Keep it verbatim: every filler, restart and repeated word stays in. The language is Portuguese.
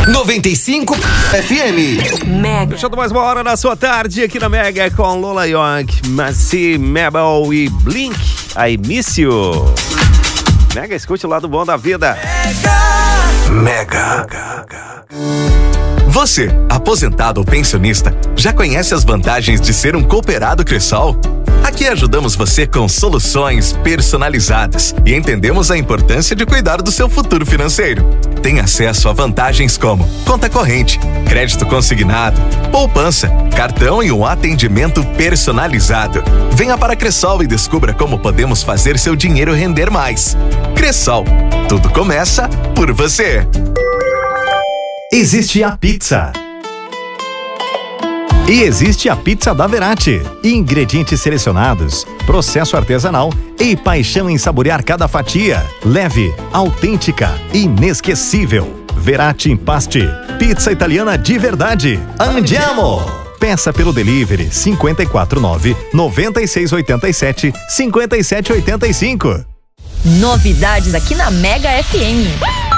noventa e cinco F M. Mega. Fechando mais uma hora na sua tarde aqui na Mega com Lola Young, Macy, Mabel e Blink. I miss you. Mega, escute o lado bom da vida. Mega. Você, aposentado ou pensionista, já conhece as vantagens de ser um cooperado Cressol? Aqui ajudamos você com soluções personalizadas e entendemos a importância de cuidar do seu futuro financeiro. Tem acesso a vantagens como conta corrente, crédito consignado, poupança, cartão e um atendimento personalizado. Venha para a Cressol e descubra como podemos fazer seu dinheiro render mais. Cressol, tudo começa por você. Existe a pizza. E existe a pizza da Verratti. Ingredientes selecionados, processo artesanal e paixão em saborear cada fatia. Leve, autêntica, inesquecível. Verratti Impaste. Pizza italiana de verdade. Andiamo! Peça pelo delivery cinco quatro nove, nove seis oito sete, cinco sete oito cinco. Novidades aqui na Mega F M.